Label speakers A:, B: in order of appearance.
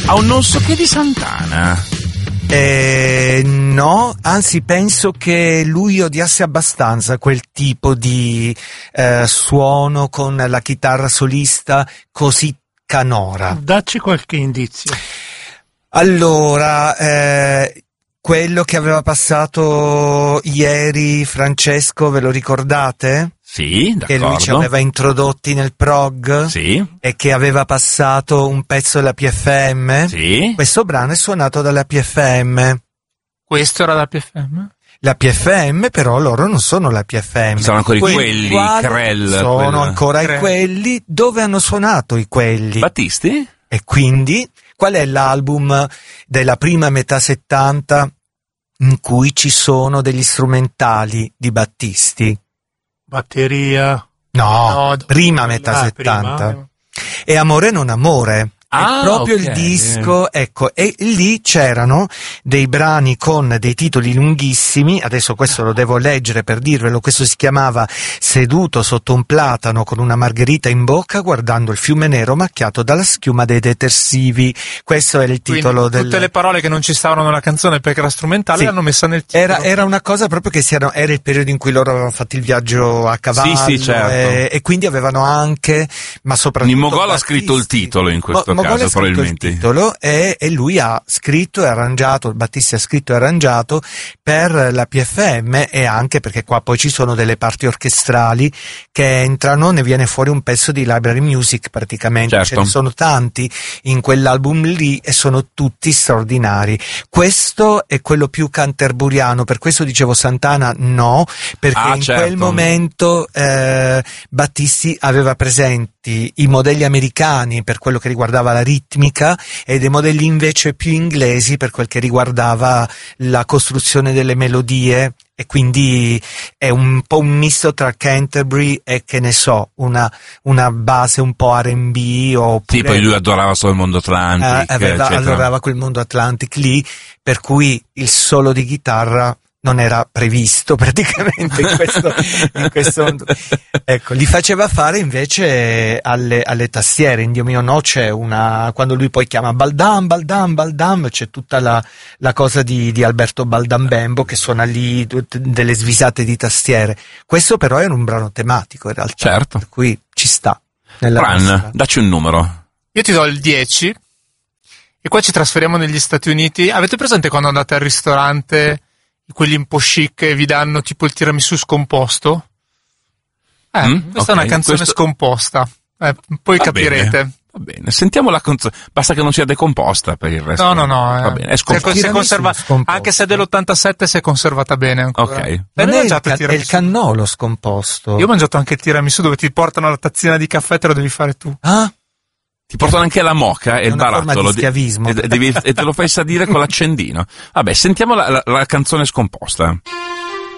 A: Ha un non so che di Santana.
B: No, anzi penso che lui odiasse abbastanza quel tipo di suono con la chitarra solista così canora.
C: Dacci qualche indizio.
B: Allora, quello che aveva passato ieri Francesco, ve lo ricordate?
A: Sì, d'accordo.
B: Che lui ci aveva introdotti nel prog?
A: Sì.
B: E che aveva passato un pezzo della PFM?
A: Sì.
B: Questo brano è suonato dalla PFM.
C: Questo era la PFM?
B: La PFM, però loro non sono la PFM.
A: Sono ancora i quelli, Krell.
B: Sono ancora i quelli. Dove hanno suonato i quelli?
A: Battisti?
B: E quindi, qual è l'album della prima metà 70 in cui ci sono degli strumentali di Battisti?
C: Batteria.
B: No, prima metà 70.
C: Prima.
B: E Amore non amore. È proprio
A: ok.
B: il disco, ecco, e lì c'erano dei brani con dei titoli lunghissimi, adesso questo lo devo leggere per dirvelo, questo si chiamava Seduto sotto un platano con una margherita in bocca guardando il fiume nero macchiato dalla schiuma dei detersivi, questo è il titolo del...
C: Tutte le parole che non ci stavano nella canzone perché era strumentale
B: Sì.
C: l'hanno messa nel titolo.
B: Era una cosa proprio che era il periodo in cui loro avevano fatto il viaggio a cavallo,
A: Sì, certo.
B: e quindi avevano anche, ma soprattutto
A: Mogol ha scritto il titolo in questo
B: Mogol
A: caso,
B: ha scritto
A: probabilmente.
B: il titolo e lui ha scritto e arrangiato, Battisti ha scritto e arrangiato per la PFM, e anche perché qua poi ci sono delle parti orchestrali che entrano, ne viene fuori un pezzo di library music praticamente,
A: Certo.
B: Ce ne sono tanti in quell'album lì e sono tutti straordinari. Questo è quello più canterburiano, per questo dicevo Santana no, perché in
A: certo.
B: quel momento Battisti aveva presenti i modelli americani per quello che riguardava la ritmica e dei modelli invece più inglesi per quel che riguardava la costruzione delle melodie, e quindi è un po' un misto tra Canterbury e, che ne so, una base un po' R&B, oppure
A: Sì, poi lui adorava solo il mondo Atlantic,
B: adorava quel mondo Atlantic lì, per cui il solo di chitarra non era previsto praticamente in questo ecco, li faceva fare invece alle tastiere. In Dio mio no c'è quando lui poi chiama Baldam, c'è tutta la cosa di Alberto Baldambembo che suona lì delle svisate di tastiere. Questo però era un brano tematico in realtà,
A: certo.
B: Per cui ci sta nella
A: Fran,
B: nostra.
A: dacci un numero.
C: Io ti do il 10 e qua ci trasferiamo negli Stati Uniti. Avete presente quando andate al ristorante, quelli un po' chic, e vi danno tipo il tiramisù scomposto? Questa è una canzone scomposta. Poi
A: Va
C: capirete.
A: Bene. Va bene, sentiamo la canzone. Basta che non sia decomposta per il resto.
C: No.
A: Va bene, è scomposta.
C: Si conserva, anche se è dell'87 si è conservata bene ancora.
A: Ok.
B: Non è il
C: tiramisù?
B: il cannolo scomposto.
C: Io ho mangiato anche il tiramisù dove ti portano la tazzina di caffè, te lo devi fare tu.
B: Ah?
A: Ti portano anche la moca e il
B: una forma
A: barattolo
B: di schiavismo.
A: e te lo fai salire con l'accendino. Vabbè, sentiamo la canzone scomposta.